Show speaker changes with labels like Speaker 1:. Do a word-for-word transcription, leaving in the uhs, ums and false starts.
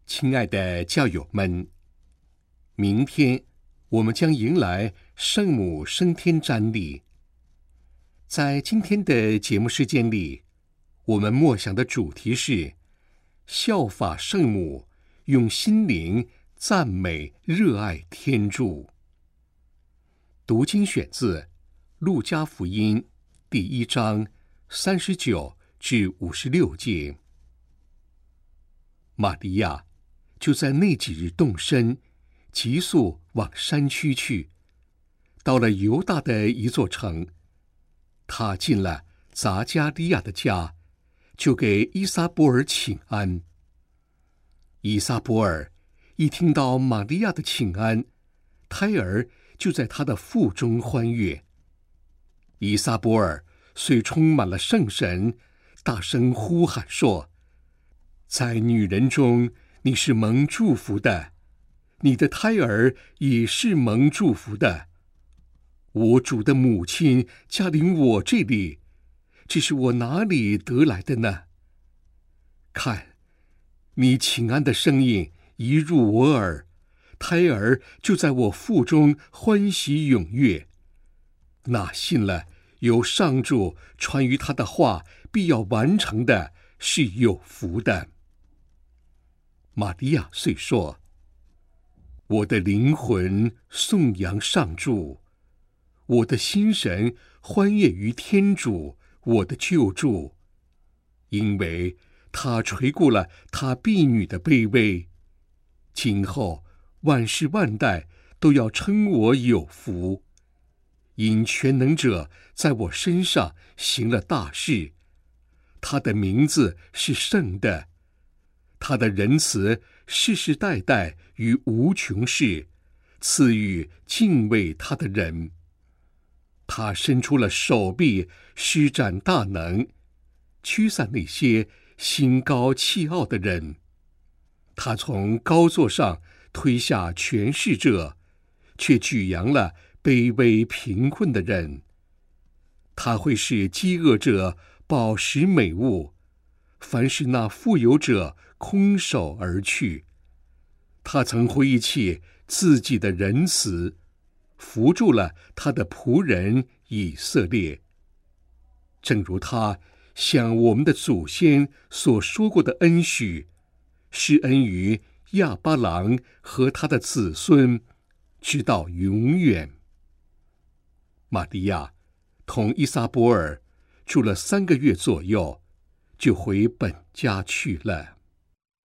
Speaker 1: 亲爱的教友们，明天我们将迎来圣母升天瞻礼。在今天的节目时间里，我们默想的主题是效法圣母，用心灵赞美热爱天主。读经选自路加福音第一章三十九至五十六节。玛利亚就在那几日动身，急速往山区去，到了犹大的一座城。他进了匝加利亚的家，就给依撒伯尔请安。依撒伯尔一听到玛利亚的请安，胎儿就在他的腹中欢悦。依撒伯尔遂充满了圣神，大声呼喊说：在女人中你是蒙祝福的，你的胎儿也是蒙祝福的。我主的母亲驾临我这里，这是我哪里得来的呢？看，你请安的声音一入我耳，胎儿就在我腹中欢喜踊跃。那信了由上主传于他的话必要完成的，是有福的。玛利亚遂说：我的灵魂颂扬上主，我的心神欢悦于天主我的救助，因为他垂顾了他婢女的卑微。今后万世万代都要称我有福，因全能者在我身上行了大事。他的名字是圣的，他的仁慈世世代代于无穷世，赐予敬畏他的人。他伸出了手臂，施展大能，驱散那些心高气傲的人。他从高座上推下权势者，却举扬了卑微贫困的人。他会使饥饿者饱食美物，凡是那富有者空手而去。他曾回忆起自己的仁慈，扶助了他的仆人以色列，正如他向我们的祖先所说过的恩许，施恩于亚巴郎和他的子孙，直到永远。玛利亚同依撒伯尔住了三个月左右，就回本家去了。